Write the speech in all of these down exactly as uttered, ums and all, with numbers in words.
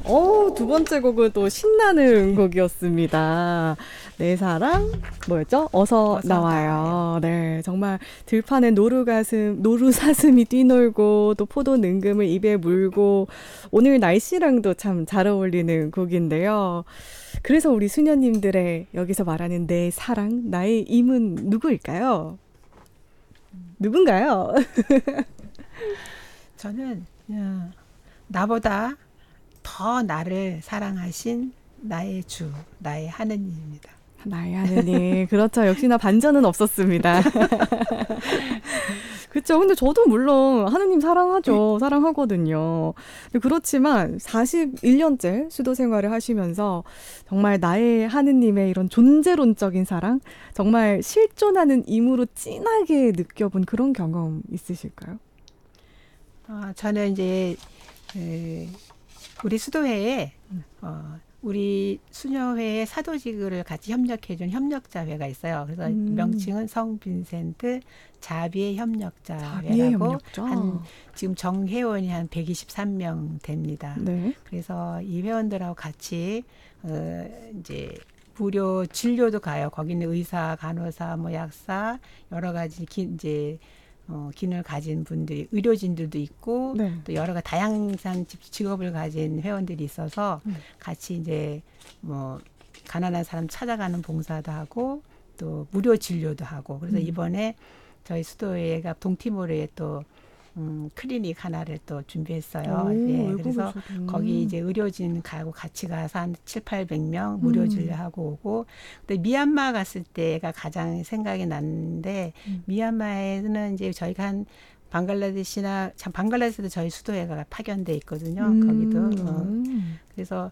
어, 두 번째 곡은 또 신나는 곡이었습니다. 내 사랑 뭐였죠? 어서, 어서 나와요. 나와요. 네, 정말 들판에 노루가슴, 노루사슴이 뛰놀고 또 포도 능금을 입에 물고 오늘 날씨랑도 참 잘 어울리는 곡인데요. 그래서 우리 수녀님들의 여기서 말하는 내 사랑, 나의 임은 누구일까요? 누군가요? 저는 어, 나보다 더 나를 사랑하신 나의 주, 나의 하느님입니다. 나의 하느님. 그렇죠. 역시나 반전은 없었습니다. 그렇죠. 근데 저도 물론 하느님 사랑하죠. 사랑하거든요. 근데 그렇지만 사십일 년째 수도 생활을 하시면서 정말 나의 하느님의 이런 존재론적인 사랑, 정말 실존하는 임으로 진하게 느껴본 그런 경험 있으실까요? 어, 저는 이제 그, 우리 수도회에 어, 우리 수녀회의 사도지구를 같이 협력해준 협력자회가 있어요. 그래서 음. 명칭은 성 빈센트 자비의 자비의 협력자회라고 협력자. 한 지금 정회원이 한 백이십삼 명 됩니다. 네. 그래서 이 회원들하고 같이 어, 이제 무료 진료도 가요. 거기는 의사, 간호사, 뭐 약사 여러 가지 기, 이제 어, 기능을 가진 분들이 의료진들도 있고 네. 또 여러 가지 다양한 직- 직업을 가진 회원들이 있어서 음. 같이 이제 뭐 가난한 사람 찾아가는 봉사도 하고 또 무료 진료도 하고 그래서 음. 이번에 저희 수도회가 동티모르에 또 음, 클리닉 하나를 또 준비했어요. 오, 예, 외국에서도. 그래서 거기 이제 의료진 가고 같이 가서 한 칠팔백 명 무료 음. 진료하고 오고 근데 미얀마 갔을 때가 가장 생각이 났는데 음. 미얀마에는 이제 저희가 한 방글라데시나 참 방글라데시도 저희 수도회가 파견돼 있거든요. 음. 거기도 어, 그래서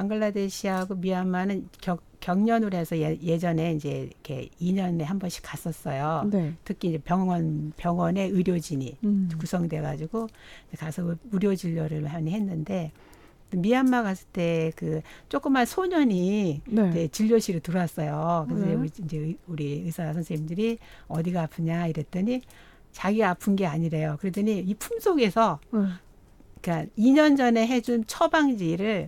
방글라데시하고 미얀마는 격, 격년으로 해서 예, 예전에 이제 이렇게 이 년에 한 번씩 갔었어요. 네. 특히 이제 병원 병원에 의료진이 음. 구성돼 가지고 가서 무료 진료를 많이 했는데 미얀마 갔을 때 그 조그만 소년이 네. 이제 진료실에 들어왔어요. 그래서 네. 우리 이제 의- 우리 의사 선생님들이 어디가 아프냐 이랬더니 자기가 아픈 게 아니래요. 그랬더니 이 품속에서 네. 그러니까 이 년 전에 해준 처방지를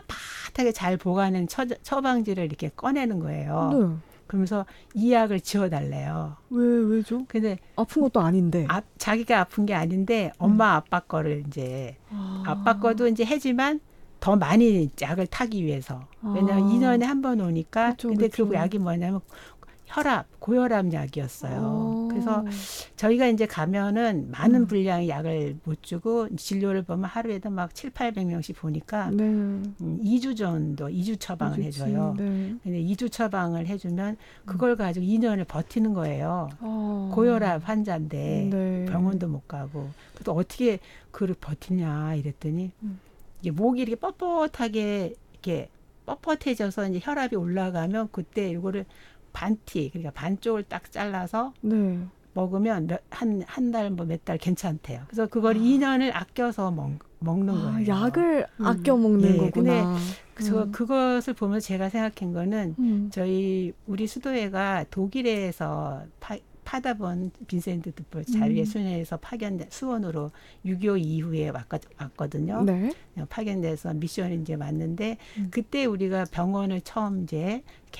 빳빳하게 잘 보관한 처, 처방지를 이렇게 꺼내는 거예요. 네. 그러면서 이 약을 지어달래요. 왜, 왜죠? 근데 아픈 것도 아닌데. 아, 자기가 아픈 게 아닌데 엄마 아빠 거를 이제 아. 아빠 거도 이제 해지만 더 많이 약을 타기 위해서. 왜냐하면 아. 이 년에 한 번 오니까. 그쵸, 근데 그쵸. 그 약이 뭐냐면 혈압, 고혈압 약이었어요. 아. 그래서 저희가 이제 가면은 많은 음. 분량의 약을 못 주고 진료를 보면 하루에도 막 칠팔백 명씩 보니까 네. 음, 이 주 정도, 이 주 처방을 그렇지. 해줘요. 네. 근데 이 주 처방을 해주면 그걸 가지고 이 년을 버티는 거예요. 아. 고혈압 환자인데 네. 병원도 못 가고 그래서 어떻게 그걸 버티냐 이랬더니 음. 이게 목이 이렇게 뻣뻣하게 이렇게 뻣뻣해져서 이제 혈압이 올라가면 그때 이거를 반티 그러니까 반쪽을 딱 잘라서 네. 먹으면 한한 달 뭐 몇 달 괜찮대요. 그래서 그걸 이 년을 아껴서 먹, 먹는 아, 거예요. 약을 음. 아껴 먹는 예, 거구나. 저 음. 그것을 보면서 제가 생각한 거는 음. 저희 우리 수도회가 독일에서 파, 파다 본 빈센트 드폴 자유의 음. 수녀에서 파견 수원으로 육이오 이후에 왔거, 왔거든요. 네. 파견돼서 미션이 이제 왔는데 음. 그때 우리가 병원을 처음 이제